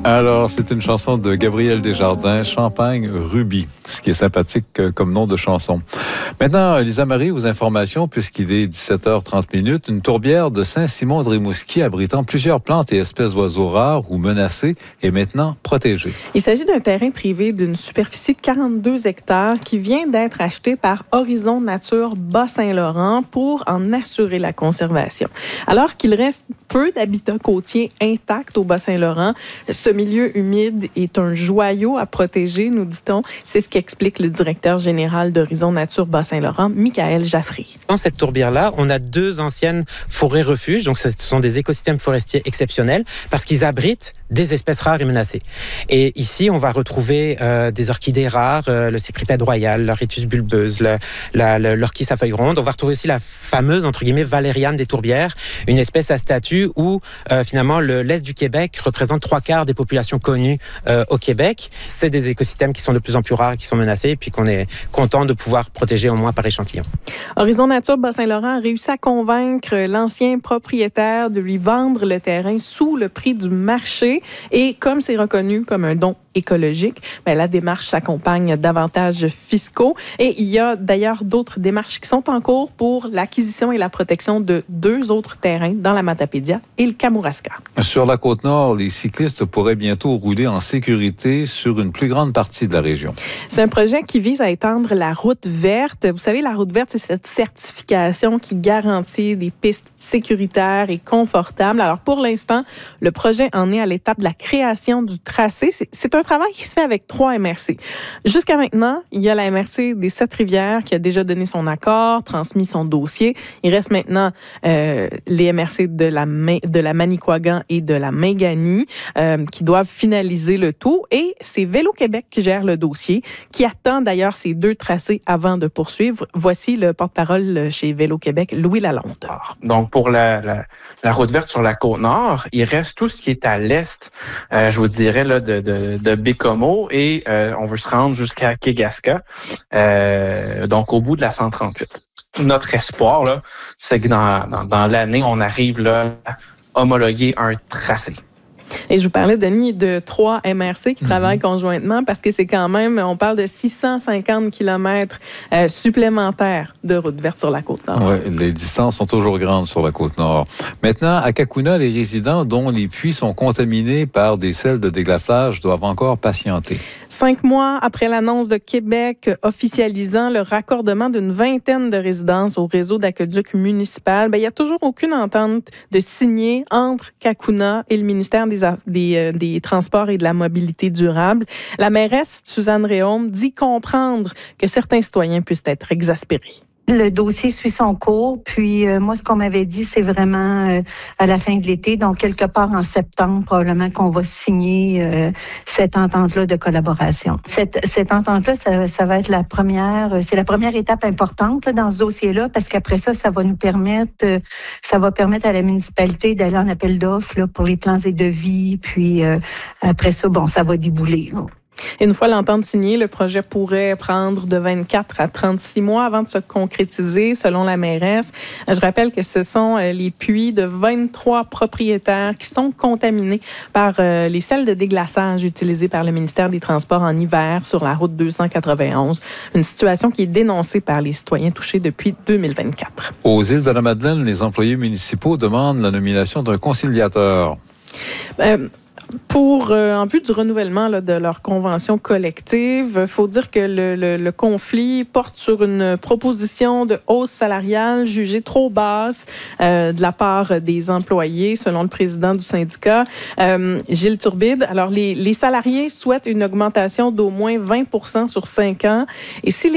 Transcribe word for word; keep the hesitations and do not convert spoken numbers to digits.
Alors, c'est une chanson de Gabriel Desjardins, Champagne Ruby, ce qui est sympathique comme nom de chanson. Maintenant, Lisa Marie, aux informations, puisqu'il est dix-sept heures trente minutes, une tourbière de Saint-Simon-de-Rimouski abritant plusieurs plantes et espèces d'oiseaux rares ou menacées est maintenant protégée. Il s'agit d'un terrain privé d'une superficie de quarante-deux hectares qui vient d'être acheté par Horizon Nature Bas-Saint-Laurent pour en assurer la conservation. Alors qu'il reste peu d'habitats côtiers intacts au Bas-Saint-Laurent, ce milieu humide est un joyau à protéger, nous dit-on. C'est ce qu'explique le directeur général d'Horizon Nature Bas-Saint-Laurent, Michael Jaffry. Dans cette tourbière-là, on a deux anciennes forêts refuges. Donc, ce sont des écosystèmes forestiers exceptionnels parce qu'ils abritent des espèces rares et menacées. Et ici, on va retrouver euh, des orchidées rares, euh, le cypripède royal, l'Oritus bulbeuse, le, la, le, l'orchis à feuilles rondes. On va retrouver aussi la fameuse, entre guillemets, valériane des tourbières, une espèce à statut où, euh, finalement, le, l'Est du Québec représente trois quarts des populations connues euh, au Québec. C'est des écosystèmes qui sont de plus en plus rares et qui sont menacés, et puis qu'on est content de pouvoir protéger au moins par échantillon. Horizon Nature Bas-Saint-Laurent a réussi à convaincre l'ancien propriétaire de lui vendre le terrain sous le prix du marché. Et comme c'est reconnu comme un don écologique, bien, la démarche s'accompagne d'avantages fiscaux. Et il y a d'ailleurs d'autres démarches qui sont en cours pour l'acquisition et la protection de deux autres terrains dans la Matapédia et le Kamouraska. Sur la Côte-Nord, les cyclistes pourraient bientôt rouler en sécurité sur une plus grande partie de la région. C'est un projet qui vise à étendre la route verte. Vous savez, la route verte, c'est cette certification qui garantit des pistes sécuritaires et confortables. Alors, pour l'instant, le projet en est à l'étape de la création du tracé. C'est, c'est un travail qui se fait avec trois M R C. Jusqu'à maintenant, il y a la M R C des Sept-Rivières qui a déjà donné son accord, transmis son dossier. Il reste maintenant euh, les M R C de la, de la Manicouagan et de la Mingani euh, qui doivent finaliser le tout. Et c'est Vélo-Québec qui gère le dossier, qui attend d'ailleurs ces deux tracés avant de poursuivre. Voici le porte-parole chez Vélo-Québec, Louis Lalonde. Donc, pour la, la, la route verte sur la Côte-Nord, il reste tout ce qui est à l'est, euh, je vous dirais, là, de, de, de Bécomo, et euh, on veut se rendre jusqu'à Kegaska, euh, donc au bout de la cent trente-huit. Notre espoir, là, c'est que dans, dans, dans l'année, on arrive là, à homologuer un tracé. Et je vous parlais, Denis, de trois M R C qui mm-hmm. travaillent conjointement parce que c'est quand même, on parle de six cent cinquante kilomètres euh, supplémentaires de route verte sur la Côte-Nord. Oui, les distances sont toujours grandes sur la Côte-Nord. Maintenant, à Cacouna, les résidents dont les puits sont contaminés par des sels de déglaçage doivent encore patienter. Cinq mois après l'annonce de Québec officialisant le raccordement d'une vingtaine de résidences au réseau d'aqueduc municipal, ben, il n'y a toujours aucune entente de signer entre Cacouna et le ministère des, des, euh, des Transports et de la Mobilité durable. La mairesse, Suzanne Réaume, dit comprendre que certains citoyens puissent être exaspérés. Le dossier suit son cours, puis euh, moi, ce qu'on m'avait dit, c'est vraiment euh, à la fin de l'été, donc quelque part en septembre, probablement qu'on va signer euh, cette entente-là de collaboration. Cette, cette entente-là, ça, ça va être la première, c'est la première étape importante là, dans ce dossier-là, parce qu'après ça, ça va nous permettre, euh, ça va permettre à la municipalité d'aller en appel d'offres là, pour les plans et devis, puis euh, après ça, bon, ça va débouler. Là. Une fois l'entente signée, le projet pourrait prendre de vingt-quatre à trente-six mois avant de se concrétiser, selon la mairesse. Je rappelle que ce sont les puits de vingt-trois propriétaires qui sont contaminés par les sels de déglaçage utilisés par le ministère des Transports en hiver sur la route deux cent quatre-vingt-onze. Une situation qui est dénoncée par les citoyens touchés depuis deux mille vingt-quatre. Aux îles de la Madeleine, les employés municipaux demandent la nomination d'un conciliateur. Euh, Pour, euh, en vue du renouvellement là, de leur convention collective, il faut dire que le, le, le conflit porte sur une proposition de hausse salariale jugée trop basse euh, de la part des employés, selon le président du syndicat, euh, Gilles Turbide. Alors, les, les salariés souhaitent une augmentation d'au moins vingt pour cent sur cinq ans. Et si les